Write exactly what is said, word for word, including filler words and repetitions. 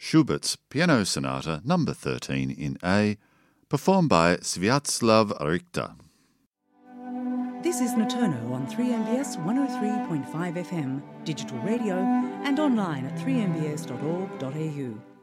Schubert's Piano Sonata number thirteen in A, performed by Sviatslav Richter. This is Noturno on three M B S one oh three point five F M, digital radio and online at three m b s dot org dot a u.